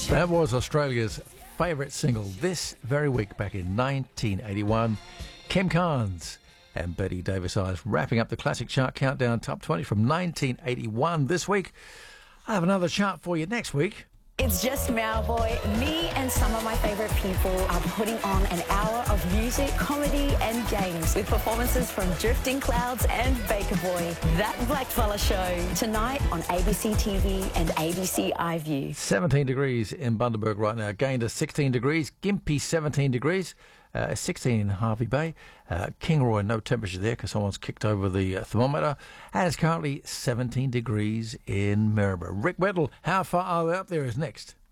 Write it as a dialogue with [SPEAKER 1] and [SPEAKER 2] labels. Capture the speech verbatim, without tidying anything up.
[SPEAKER 1] Fresh.
[SPEAKER 2] That was Australia's favourite single this very week back in nineteen eighty-one. Kim Carnes and Betty Davis Eyes wrapping up the classic chart countdown top twenty from nineteen eighty-one this week. I have another chart for you next week.
[SPEAKER 1] It's just Mauboy. Me and some of my favourite people are putting on an hour of music, comedy and games with performances from Drifting Clouds and Baker Boy. That Blackfella Show tonight on A B C T V and A B C iView.
[SPEAKER 2] seventeen degrees in Bundaberg right now, gained to sixteen degrees. Gympie seventeen degrees. Uh, sixteen in Harvey Bay. Uh, Kingaroy, no temperature there because someone's kicked over the uh, thermometer. And it's currently seventeen degrees in Maryborough. Rick Weddle, how far are they up there is next.